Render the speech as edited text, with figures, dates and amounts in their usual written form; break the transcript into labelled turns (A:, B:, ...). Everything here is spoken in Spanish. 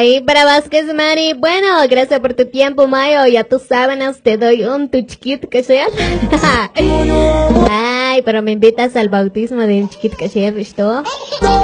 A: Ay, para Vázquez Mari, bueno, gracias por tu tiempo, Mayo, y a tus sábanas te doy un tu chiquito que sea. Ay, pero me invitas al bautismo de un chiquito que sea, ¿visto?